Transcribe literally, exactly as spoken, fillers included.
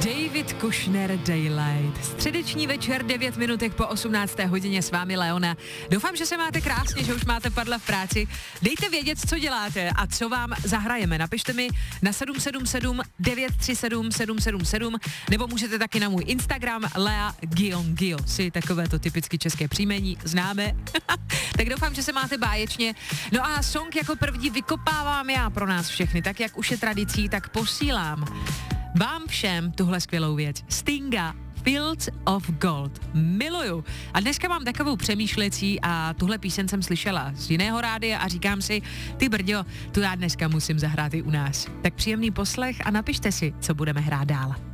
David Kushner, Daylight. Středeční večer, devět minutek po osmnácté hodině, s vámi Leona. Doufám, že se máte krásně, že už máte padla v práci. Dejte vědět, co děláte a co vám zahrajeme. Napište mi na sedm sedm sedm devět tři sedm sedm sedm sedm nebo můžete taky na můj Instagram Lea Gion Gio. Si takové to typicky české příjmení známe. Tak doufám, že se máte báječně. No a song jako první vykopávám já pro nás všechny. Tak jak už je tradicí, tak posílám vám všem tuhle skvělou věc. Stinga, Fields of Gold. Miluju. A dneska mám takovou přemýšlecí a tuhle píseň jsem slyšela z jiného rádia a říkám si, ty brďo, tu já dneska musím zahrát i u nás. Tak příjemný poslech a napište si, co budeme hrát dál.